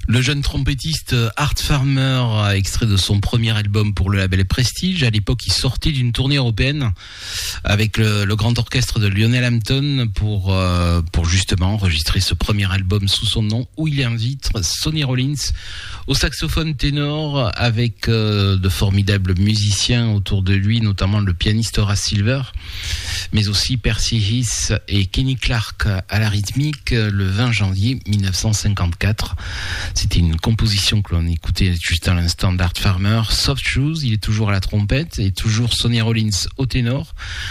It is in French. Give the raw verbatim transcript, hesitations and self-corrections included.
Le jeune trompettiste Art Farmer, extrait de son premier album pour le label Prestige. À l'époque, il sortait d'une tournée européenne avec le, le grand orchestre de Lionel Hampton pour euh, pour justement enregistrer ce premier album sous son nom, où il invite Sonny Rollins au saxophone ténor avec euh, de formidables musiciens autour de lui, notamment le pianiste Horace Silver, mais aussi Percy Heath et Kenny Clarke à la rythmique le vingt janvier mille neuf cent cinquante-quatre. C'était une composition que l'on écoutait juste à l'instant d'Art Farmer. Soft Shoes, il est toujours à la trompette et toujours Sonny Rollins au ténor.